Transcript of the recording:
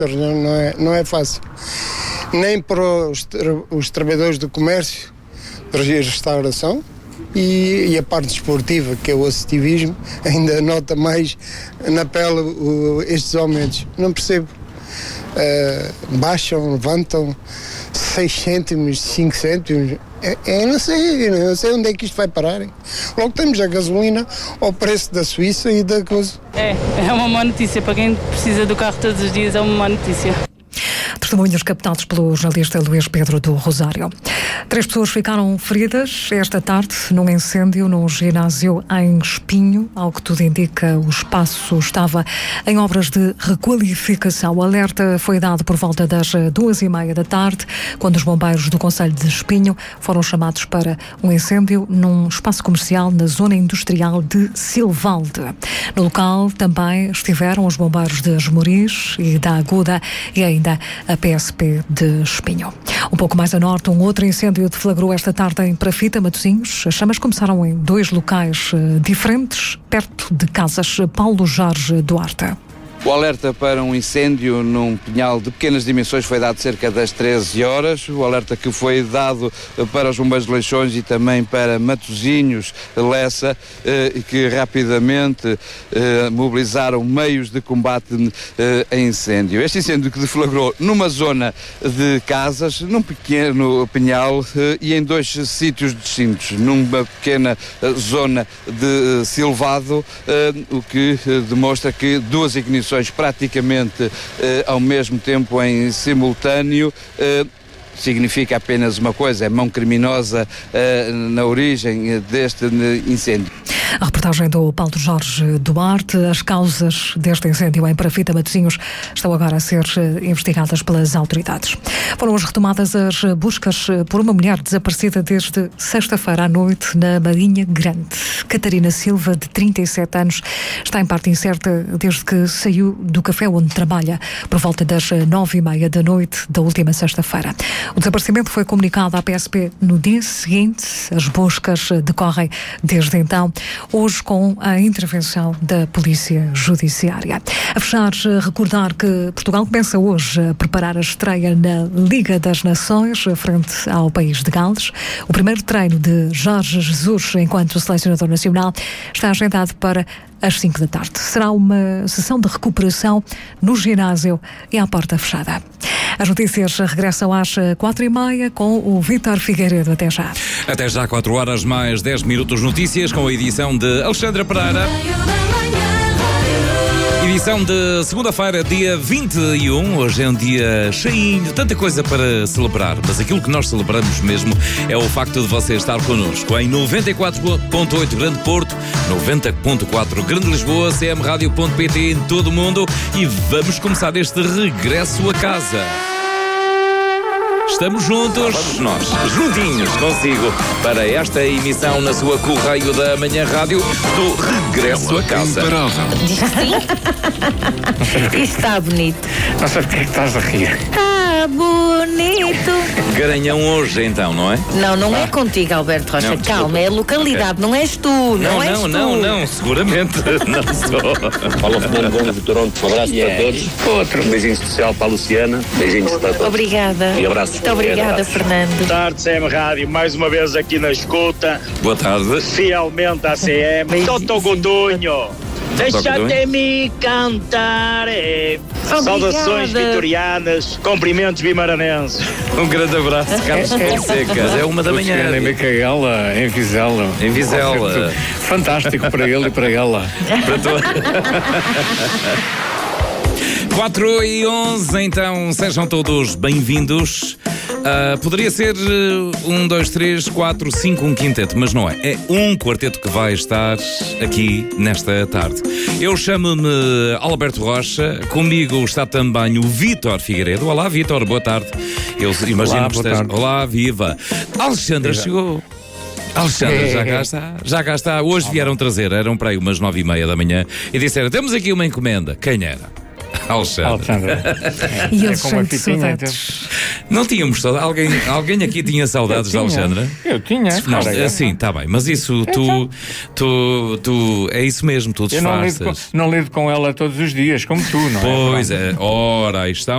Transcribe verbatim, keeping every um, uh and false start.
Não é, não é fácil. Nem para os, os trabalhadores do comércio, da restauração e, e a parte desportiva, que é o associativismo, ainda nota mais na pele o, estes aumentos. Não percebo. Uh, baixam, levantam seis cêntimos, cinco cêntimos. É, é, não sei, não sei onde é que isto vai parar. Logo temos a gasolina ao preço da Suíça e da coisa. É, é uma má notícia. Para quem precisa do carro todos os dias, é uma má notícia. Testemunhos captados pelo jornalista Luís Pedro do Rosário. Três pessoas ficaram feridas esta tarde num incêndio num ginásio em Espinho. Ao que tudo indica, o espaço estava em obras de requalificação. O alerta foi dado por volta das duas e meia da tarde, quando os bombeiros do concelho de Espinho foram chamados para um incêndio num espaço comercial na zona industrial de Silvalde. No local também estiveram os bombeiros de Esmoriz e da Aguda e ainda a P S P de Espinho. Um pouco mais a norte, um outro incêndio deflagrou esta tarde em Prafita, Matosinhos. As chamas começaram em dois locais uh, diferentes, perto de casas. Paulo Jorge Duarte. O alerta para um incêndio num pinhal de pequenas dimensões foi dado cerca das treze horas. O alerta que foi dado para os bombeiros de Leixões e também para Matosinhos, Lessa, eh, que rapidamente eh, mobilizaram meios de combate eh, a incêndio. Este incêndio que deflagrou numa zona de casas, num pequeno pinhal eh, e em dois sítios distintos, numa pequena eh, zona de eh, Silvado, eh, o que eh, demonstra que duas ignições praticamente eh, ao mesmo tempo em simultâneo eh, significa apenas uma coisa: é mão criminosa eh, na origem deste incêndio. A reportagem do Paulo Jorge Duarte. As causas deste incêndio em Prafita, Matosinhos, estão agora a ser investigadas pelas autoridades. Foram hoje retomadas as buscas por uma mulher desaparecida desde sexta-feira à noite na Marinha Grande. Catarina Silva, de trinta e sete anos, está em parte incerta desde que saiu do café onde trabalha, por volta das nove e meia da noite da última sexta-feira. O desaparecimento foi comunicado à P S P no dia seguinte. As buscas decorrem desde então, hoje com a intervenção da Polícia Judiciária. A fechar, recordar que Portugal começa hoje a preparar a estreia na Liga das Nações, frente ao país de Gales. O primeiro treino de Jorge Jesus, enquanto selecionador nacional, está agendado para às cinco da tarde. Será uma sessão de recuperação no ginásio e à porta fechada. As notícias regressam às quatro e meia com o Vítor Figueiredo. Até já. Até já, quatro horas mais dez minutos. Notícias com a edição de Alexandra Pereira. Edição de segunda-feira, dia vinte e um. Hoje é um dia cheinho, tanta coisa para celebrar. Mas aquilo que nós celebramos mesmo é o facto de você estar connosco em noventa e quatro ponto oito Grande Porto, noventa ponto quatro Grande Lisboa, c m radio ponto p t em todo o mundo. E vamos começar este regresso a casa. Estamos juntos, nós, juntinhos consigo, para esta emissão na sua Correio da Manhã Rádio do Regresso a Casa. Diz que sim? Isto está bonito. Não sei porque é que estás a rir. Está bonito. Garanhão hoje, então, não é? Não, não é contigo, Alberto Rocha. Não, calma, é a localidade, okay. Não és tu, não, não és não, tu. Não, não, não, seguramente não sou. Fala o Fernando Gomes de Toronto. Um abraço yeah. para todos. Outro. Um beijinho especial para a Luciana. Beijinhos para todos. Obrigada. E abraços. Muito obrigada, abraços. Fernando. Boa tarde, C M Rádio. Mais uma vez aqui na escuta. Boa tarde. Fielmente à C M. Toto Godunho. Deixa-te-me cantar. Obrigada. Saudações vitorianas, cumprimentos bimaranenses. Um grande abraço, Carlos Fonseca. É uma da manhã. Luciana em Micaela, em Vizela. Em Vizela. Fantástico para ele e para ela. Para todos. quatro e onze, então sejam todos bem-vindos. Uh, poderia ser um, dois, três, quatro, cinco, um quinteto, mas não é. É um quarteto que vai estar aqui nesta tarde. Eu chamo-me Alberto Rocha, comigo está também o Vítor Figueiredo. Olá, Vítor, boa tarde. Eu imagino Olá, que esteja. Olá, viva. Alexandra viva. Chegou. Alexandra, já cá está, já cá está. Hoje vieram trazer, eram para aí umas nove e meia da manhã e disseram: temos aqui uma encomenda. Quem era? Alexandra. Alexandra. E é eles como são saudades. Não tínhamos saudades. Alguém, alguém aqui tinha saudades de Alexandra? Eu tinha. Não, cara, sim, está bem. Mas isso, tu, tu, tu, é isso mesmo, tu disfarças. Eu não lido, com, não lido com ela todos os dias, como tu, não é? Pois é. Ora, aí está